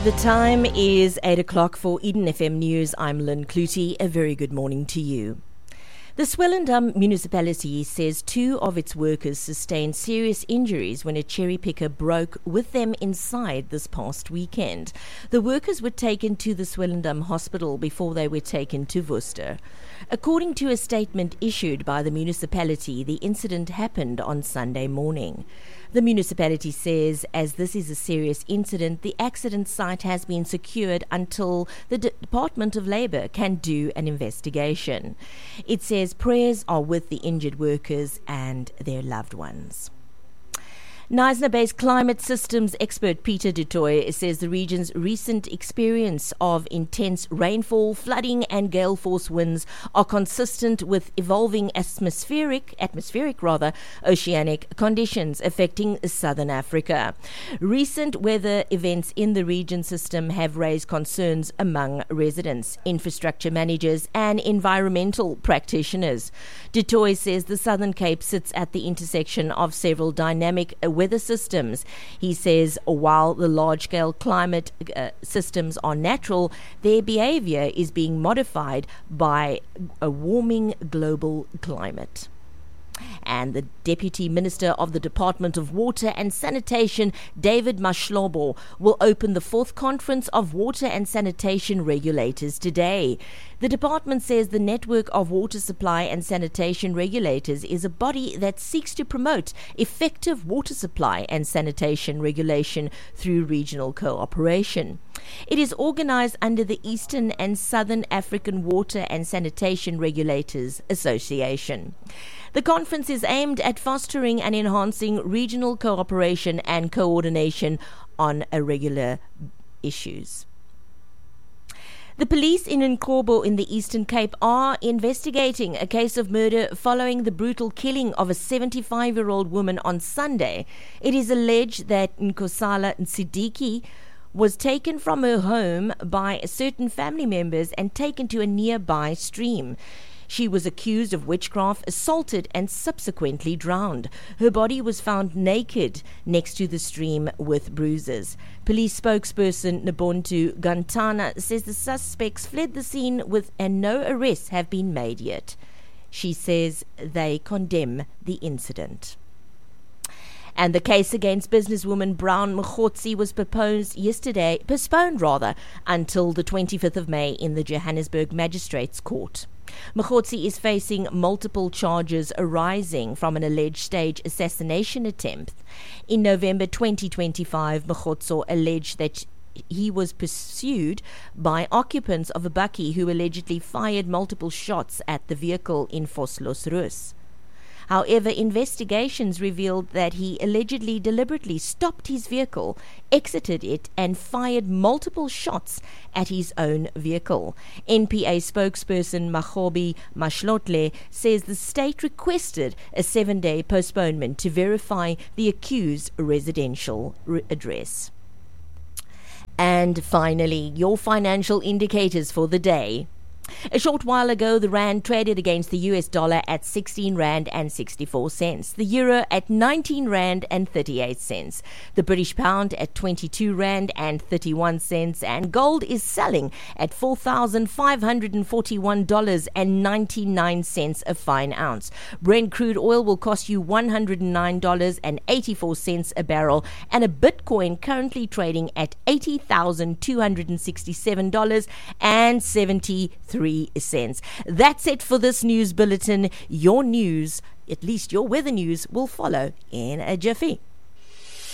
The time is 8 o'clock for Eden FM News. I'm Lynn Clutie. A very good morning to you. The Swellendam municipality says 2 of its workers sustained serious injuries when a cherry picker broke with them inside this past weekend. The workers were taken to the Swellendam hospital before they were taken to Worcester. According to a statement issued by the municipality, the incident happened on Sunday morning. The municipality says, as this is a serious incident, the accident site has been secured until the Department of Labour can do an investigation. It says prayers are with the injured workers and their loved ones. Knysna-based climate systems expert Peter du Toit says the region's recent experience of intense rainfall, flooding and gale force winds are consistent with evolving atmospheric oceanic conditions affecting southern Africa. Recent weather events in the region system have raised concerns among residents, infrastructure managers and environmental practitioners. Du Toit says the Southern Cape sits at the intersection of several dynamic weather systems. He says while the large-scale climate systems are natural, their behavior is being modified by a warming global climate. And the Deputy Minister of the Department of Water and Sanitation, David Mashlobo, will open the 4th Conference of Water and Sanitation Regulators today. The department says the network of water supply and sanitation regulators is a body that seeks to promote effective water supply and sanitation regulation through regional cooperation. It is organized under the Eastern and Southern African Water and Sanitation Regulators Association. The conference is aimed at fostering and enhancing regional cooperation and coordination on regular issues. The police in Nkobo in the Eastern Cape are investigating a case of murder following the brutal killing of a 75-year-old woman on Sunday. It is alleged that Nkosala Nsidiki was taken from her home by certain family members and taken to a nearby stream. She was accused of witchcraft, assaulted and subsequently drowned. Her body was found naked next to the stream with bruises. Police spokesperson Nabontu Gantana says the suspects fled the scene and no arrests have been made yet. She says they condemn the incident. And the case against businesswoman Brown Mokgotsi was postponed until the 25th of May in the Johannesburg Magistrates Court. Mokgotsi is facing multiple charges arising from an alleged stage assassination attempt. In November 2025, Mokgotsi alleged that he was pursued by occupants of a bakkie who allegedly fired multiple shots at the vehicle in Vosloorus. However, investigations revealed that he allegedly deliberately stopped his vehicle, exited it, and fired multiple shots at his own vehicle. NPA spokesperson Magobi Mashlotle says the state requested a 7-day postponement to verify the accused's residential address. And finally, your financial indicators for the day. A short while ago, the rand traded against the US dollar at 16 rand and 64 cents, the euro at 19 rand and 38 cents, the British pound at 22 rand and 31 cents, and gold is selling at $4,541.99 a fine ounce. Brent crude oil will cost you $109.84 a barrel, and a Bitcoin currently trading at $80,267.73. That's it for this news bulletin. Your news, at least your weather news, will follow in a jiffy.